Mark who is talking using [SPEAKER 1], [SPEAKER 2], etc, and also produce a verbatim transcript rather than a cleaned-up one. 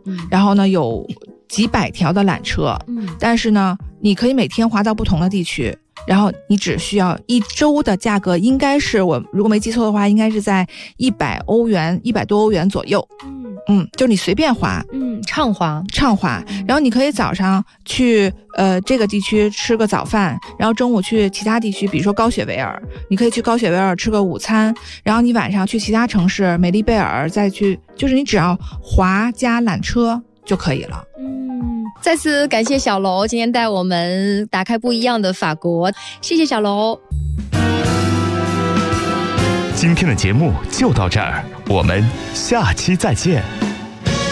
[SPEAKER 1] 嗯、
[SPEAKER 2] 然后呢有几百条的缆车，
[SPEAKER 1] 嗯，
[SPEAKER 2] 但是呢你可以每天滑到不同的地区，然后你只需要一周的价格，应该是我如果没记错的话，应该是在一百欧元，一百多欧元左右。
[SPEAKER 1] 嗯
[SPEAKER 2] 嗯，就你随便滑，
[SPEAKER 1] 嗯，畅滑，
[SPEAKER 2] 畅滑。然后你可以早上去呃这个地区吃个早饭，然后中午去其他地区，比如说高雪维尔，你可以去高雪维尔吃个午餐，然后你晚上去其他城市，美丽贝尔，再去，就是你只要滑加缆车就可以了。
[SPEAKER 1] 嗯，再次感谢小楼今天带我们打开不一样的法国，谢谢小楼。
[SPEAKER 3] 今天的节目就到这儿，我们下期再见。